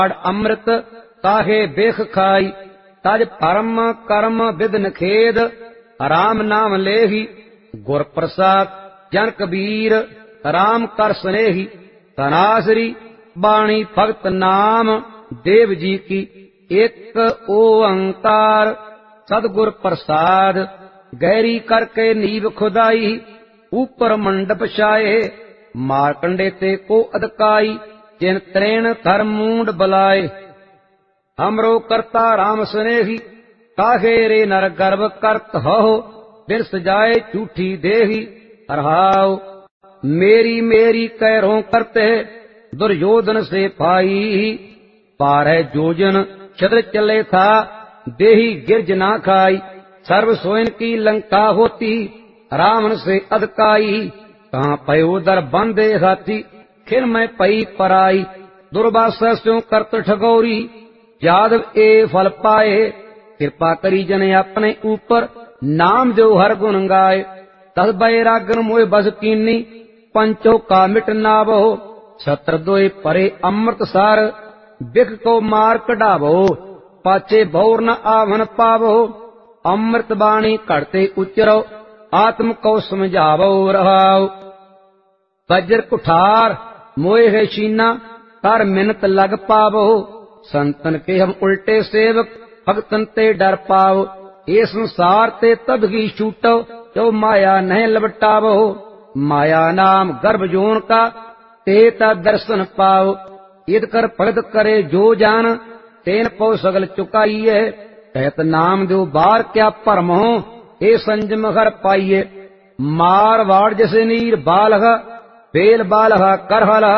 ਅੰਮ੍ਰਿਤ ਤਾਹੇ ਬਿਖ ਖਾਈ। ਤਜ ਪਰਮ ਕਰਮ ਵਿਦ ਨਖੇਦ ਰਾਮ ਨਾਮ ਲੇਹੀ। ਗੁਰ ਪ੍ਰਸਾਦ ਜਨ ਕਬੀਰ ਰਾਮ ਕਰ ਸਨੇਹੀ। ਤਨਾਸਰੀ ਬਾਣੀ ਭਗਤ ਨਾਮ ਦੇਵ ਜੀ ਕੀ। ਇੱਕ ਓੰਕਾਰ ਸਤਿਗੁਰ ਪ੍ਰਸਾਦ। ਗਹਿਰੀ ਕਰਕੇ ਨੀਵ ਖੁਦਾਈ ਉਪਰ ਮੰਡਪ ਛਾਏ। ਮਾਰਕੰਡੇ ਤੇ ਕੋ ਅਦਕਾਈ ਜਿਨ ਤ੍ਰੇਣ ਧਰ ਮੂੰਡ ਬਲਾਏ। ਹਮਰੋ ਕਰਤਾ ਰਾਮ ਸਨੇਹੀ ਕਾਹੇ ਰੇ ਨਰ ਗਰਭ ਕਰਤ ਹੋ। ਬਿਨ ਸਜਾਏ ਝੂਠੀ ਦੇਹੀ ਰਹਾਉ। ਮੇਰੀ ਮੇਰੀ ਕਹਿਰੋਂ ਕਰਤੇ दुर्योधन से पाई। 12 जोजन छत्र चले था देही गिरज ना खाई। सर्व सोइन की लंका होती रावण से अदकाई। कहाँ पयो दर बंदे हाथी खिर में पई पराई। दुर्वासा स्यों करत ठगोरी यादव ए फल पाए। कृपा करी जने अपने ऊपर नाम जो हर गुण गाए। 10 बैरागन मोह बस कीनी पंचों का मिट नावो। छत्र दोए परे अमृत सार बिख को मार कढ़ावो। पाचे भौर न आवन पावो। अमृत बाणी कड़ते उचरो आत्म को समझावो रहाओ। वज्र कुठार मोए है शीना कर मिनत लग पावो। संतन के हम उल्टे सेवक भगतन ते डर पाओ। ये संसार ते तब ही छूटो जो माया नहीं लपटावो। माया नाम गर्भ जोन का तेता दर्शन पाओ। ईद कर भगत करे जो जान तेन पौ सगल चुकाइए। कहत नाम दो बार क्या परम हो ए संजम हर पाइए। मार वाड़ जैसे नीर बालह बेल बालह करहला।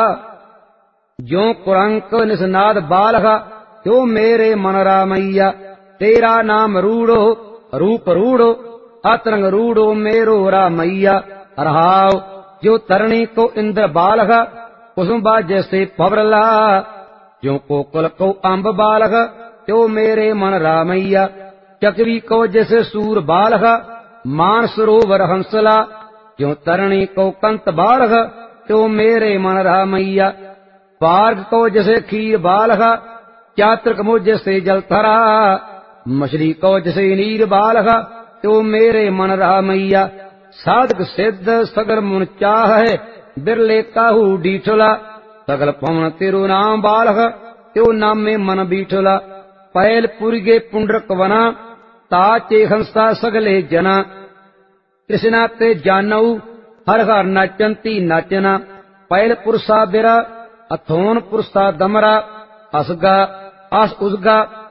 जो कुरंक निसनाद बालह त्यो मेरे मन रामैया। तेरा नाम रूढ़ो रूप रूढ़ो अतरंग रूढ़ो मेरो रामैया रहाओ। जो तरणी को इंद्र बालह कुसुम्बा जैसे पवरला। जो कोकल को अम्ब बालह त्यो मेरे मन रामैया। चकरी को जैसे सूर बालह मान सरोवर हंसला। जो तरणी को कंत बालह त्यो मेरे मन रामैया। पार्ग को जैसे खीर बालह चात्रक मो जैसे जलथरा। मछली को जैसे नीर बालह त्यो मेरे मन रामैया। साधक सिद्ध सगर मुन चाह है बिरले काहू डीठला। सगल पवन तेरो नाम बालह त्यो नाम में मन बीठला। पैल पुरगे पुंडरक वना ताचे हंसा सगले जना। कृष्णा ते जानऊ हर हर नाचंती नाचना। पैल पुरसा बिरा अथोन पुरसा दमरा। असगा आस उसगा